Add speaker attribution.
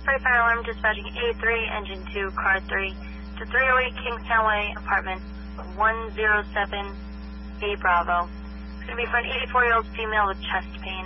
Speaker 1: Freight Fire Alarm dispatching A3, engine 2, car 3, to 308 Kingstown Way, apartment 107, A Bravo. It's going to be for an 84-year-old female with chest pain.